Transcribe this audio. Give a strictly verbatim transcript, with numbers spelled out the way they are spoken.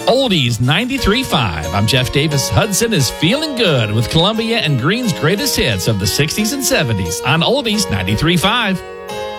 Oldies ninety-three point five. I'm Jeff Davis. Hudson is feeling good with Columbia and Green's greatest hits of the sixties and seventies on Oldies ninety-three point five.